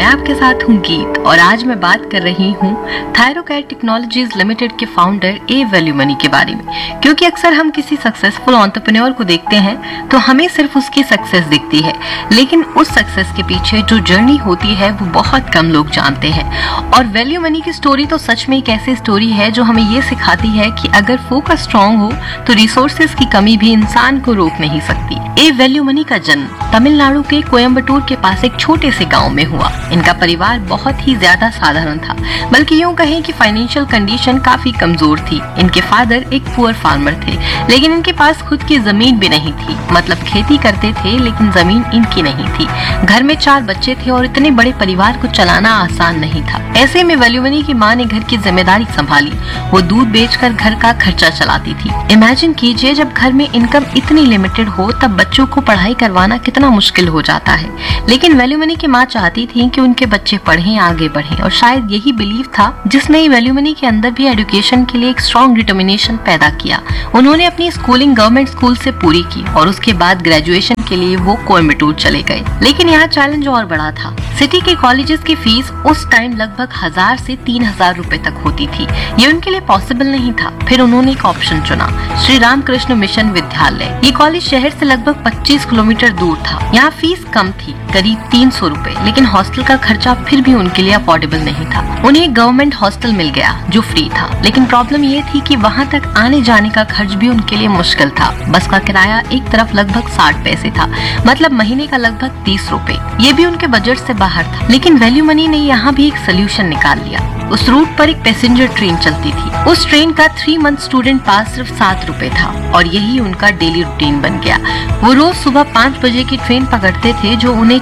आपके साथ हूँ गीत और आज मैं बात कर रही हूँ थायरोकेयर टेक्नोलॉजीज लिमिटेड के फाउंडर ए वैल्यू मनी के बारे में। क्योंकि अक्सर हम किसी सक्सेसफुल एंटरप्रेन्योर को देखते हैं तो हमें सिर्फ उसकी सक्सेस दिखती है, लेकिन उस सक्सेस के पीछे जो जर्नी होती है वो बहुत कम लोग जानते हैं। और वैल्यू मनी की स्टोरी तो सच में एक ऐसी स्टोरी है जो हमें ये सिखाती है कि अगर फोकस स्ट्रॉन्ग हो तो रिसोर्सेज की कमी भी इंसान को रोक नहीं सकती। ए वैल्यू मनी का जन्म तमिलनाडु के कोयम्बटूर के पास एक छोटे से गांव में हुआ। इनका परिवार बहुत ही ज्यादा साधारण था, बल्कि यूं कहें कि फाइनेंशियल कंडीशन काफी कमजोर थी। इनके फादर एक पुअर फार्मर थे, लेकिन इनके पास खुद की जमीन भी नहीं थी। मतलब खेती करते थे लेकिन जमीन इनकी नहीं थी। घर में 4 बच्चे थे और इतने बड़े परिवार को चलाना आसान नहीं था। ऐसे में वैल्यू मनी की माँ ने घर की जिम्मेदारी संभाली। वो दूध बेचकर घर का खर्चा चलाती थी। इमेजिन कीजिए, जब घर में इनकम इतनी लिमिटेड हो तब बच्चों को पढ़ाई करवाना कितना मुश्किल हो जाता है। लेकिन वैल्यू मनी की माँ चाहती थी कि उनके बच्चे पढ़ें, आगे बढ़ें, और शायद यही बिलीव था जिसने वैल्यू मनी के अंदर भी एजुकेशन के लिए एक स्ट्रॉन्ग डिटर्मिनेशन पैदा किया। उन्होंने अपनी स्कूलिंग गवर्नमेंट स्कूल से पूरी की और उसके बाद ग्रेजुएशन के लिए वो कोयम्बटूर चले गए। लेकिन यहाँ चैलेंज और बड़ा था। सिटी के कॉलेजेस की फीस उस टाइम लगभग 1000 से 3000 रुपए तक होती थी। ये उनके लिए पॉसिबल नहीं था। फिर उन्होंने एक ऑप्शन चुना, श्री रामकृष्ण मिशन विद्यालय। ये कॉलेज शहर से लगभग 25 किलोमीटर दूर था। यहाँ फीस कम थी, करीब 300 रुपए, लेकिन हॉस्टल का खर्चा फिर भी उनके लिए अफोर्डेबल नहीं था। उन्हें एक गवर्नमेंट हॉस्टल मिल गया जो फ्री था, लेकिन प्रॉब्लम ये थी कि वहाँ तक आने जाने का खर्च भी उनके लिए मुश्किल था। बस का किराया एक तरफ लगभग 60 पैसे था, मतलब महीने का लगभग 30 रुपए। ये भी उनके बजट से बाहर था। लेकिन वैल्यू मनी ने यहाँ भी एक सोल्यूशन निकाल लिया। उस रूट पर एक पैसेंजर ट्रेन चलती थी। उस ट्रेन का 3 मंथ स्टूडेंट पास सिर्फ 7 रुपए था और यही उनका डेली रूटीन बन गया। वो रोज सुबह 5 बजे की ट्रेन पकड़ते थे जो उन्हें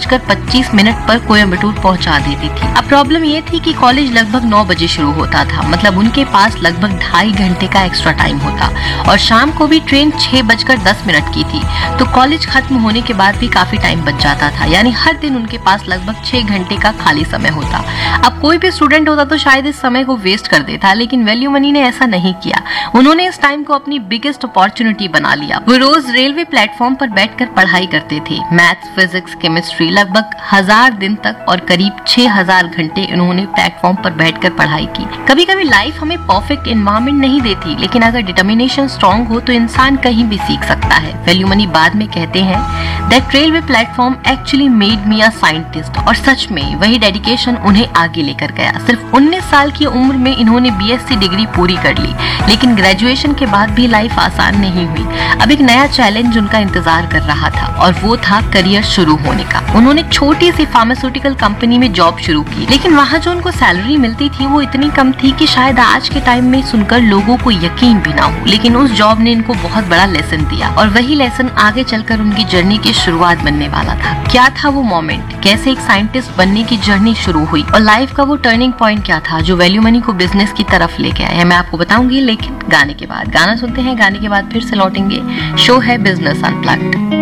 6:25 पर कोयम्बटूर पहुंचा देती थी। अब प्रॉब्लम ये थी कि कॉलेज लगभग 9 बजे शुरू होता था, मतलब उनके पास लगभग 2.5 घंटे का एक्स्ट्रा टाइम होता, और शाम को भी ट्रेन 6:10 की थी। तो कॉलेज खत्म होने के बाद भी काफी टाइम बच जाता था, यानी हर दिन उनके पास लगभग 6 घंटे का खाली समय होता। अब कोई भी स्टूडेंट होता तो शायद इस समय को वेस्ट कर देता, लेकिन वैल्यू मनी ने ऐसा नहीं किया। उन्होंने इस टाइम को अपनी बिगेस्ट अपॉर्चुनिटी बना लिया। वो रोज रेलवे प्लेटफॉर्म पर बैठकर पढ़ाई करते थे, मैथ्स, फिजिक्स, केमिस्ट्री, लगभग 1000 दिन तक और करीब 6000 घंटे उन्होंने प्लेटफॉर्म पर बैठकर पढ़ाई की। कभी कभी लाइफ हमें परफेक्ट एनवायरनमेंट नहीं देती, लेकिन अगर डिटर्मिनेशन स्ट्रॉन्ग हो तो इंसान कहीं भी सीख सकता है। वैल्यू मनी बाद में कहते हैं that railway platform actually made me a scientist, और सच में वही डेडिकेशन उन्हें आगे लेकर गया। सिर्फ 19 साल की उम्र में इन्होंने बीएससी डिग्री पूरी कर ली, लेकिन ग्रेजुएशन के बाद भी लाइफ आसान नहीं हुई। अब एक नया चैलेंज उनका इंतजार कर रहा था और वो था करियर शुरू होने का। उन्होंने छोटी सी फार्मास्यूटिकल कंपनी में जॉब शुरू की, लेकिन वहाँ जो उनको सैलरी मिलती थी वो इतनी कम थी कि शायद आज के टाइम में सुनकर लोगों को यकीन भी ना हो। लेकिन उस जॉब ने इनको बहुत बड़ा लेसन दिया, और वही लेसन आगे चलकर उनकी जर्नी की शुरुआत बनने वाला था। क्या था वो मोमेंट, कैसे एक साइंटिस्ट बनने की जर्नी शुरू हुई, और लाइफ का वो टर्निंग पॉइंट क्या था जो वैल्यू मनी को बिजनेस की तरफ लेके आया, मैं आपको बताऊंगी। लेकिन गाने के बाद, गाना सुनते हैं, गाने के बाद फिर से लौटेंगे। शो है बिजनेस अनप्लग्ड।